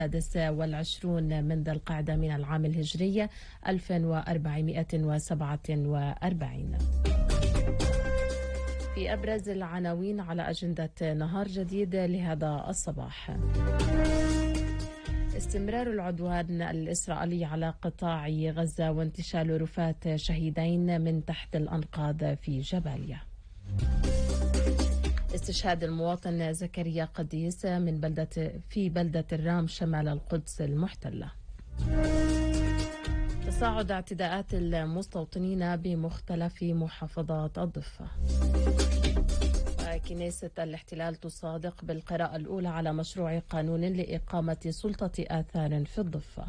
والعشرون من ذي القعدة من العام الهجري 1447. في أبرز العناوين على أجندة نهار جديد لهذا الصباح: استمرار العدوان الإسرائيلي على قطاع غزة وانتشال رفات شهيدين من تحت الأنقاض في جباليا. استشهاد المواطن زكريا قديس في بلدة الرام شمال القدس المحتلة. تصاعد اعتداءات المستوطنين بمختلف محافظات الضفة. كنيسة الاحتلال تصادق بالقراءة الأولى على مشروع قانون لإقامة سلطة آثار في الضفة.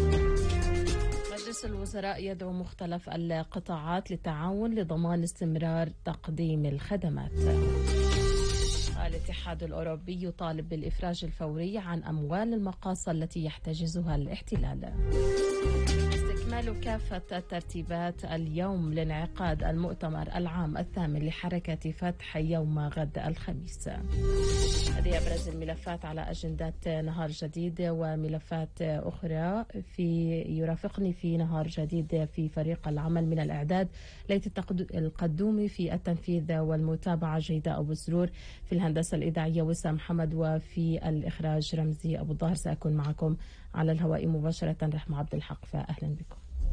مجلس الوزراء يدعو مختلف القطاعات للتعاون لضمان استمرار تقديم الخدمات. الاتحاد الأوروبي يطالب بالإفراج الفوري عن أموال المقاصة التي يحتجزها الاحتلال. استكمال كافة الترتيبات اليوم لانعقاد المؤتمر العام الثامن لحركة فتح يوم غد الخميس. هذه أبرز الملفات على أجندة نهار جديد، وملفات أخرى يرافقني في نهار جديد في فريق العمل من الإعداد ليت القدومي، في التنفيذ والمتابعة جيدة أبو سرور، في الهندسة الإذاعية وسام محمد، وفي الإخراج رمزي أبو الظاهر. سأكون معكم على الهواء مباشرة رحمة عبد الحق، فأهلا بكم.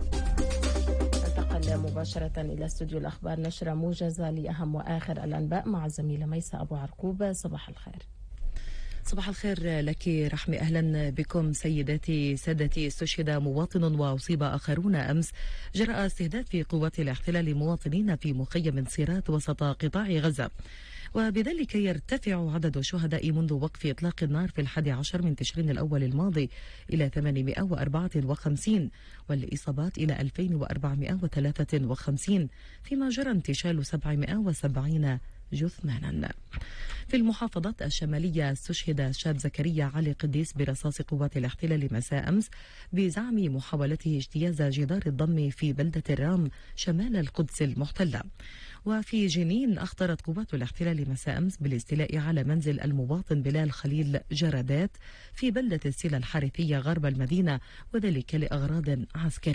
ننتقل مباشرة إلى استوديو الأخبار، نشرة موجزة لأهم وآخر الأنباء مع الزميلة ميسة أبو عرقوبة. صباح الخير. صباح الخير لك رحمة، أهلا بكم. سيداتي سادتي، استشهد مواطن وأصيب آخرون أمس جراء استهداف قوات الاحتلال لمواطنين في مخيم صيرات وسط قطاع غزة، وبذلك يرتفع عدد الشهداء منذ وقف إطلاق النار في 11 من تشرين الأول الماضي إلى 854، والإصابات إلى 2453، فيما جرى انتشال 770 جثمانا. في المحافظات الشمالية استشهد شاب زكريا علي قديس برصاص قوات الاحتلال مساء أمس بزعم محاولته اجتياز جدار الضم في بلدة الرام شمال القدس المحتلة. وفي جنين أخطرت قوات الاحتلال مساء أمس بالاستيلاء على منزل المواطن بلال خليل جرادات في بلدة السيلة الحارثية غرب المدينة، وذلك لأغراض عسكرية.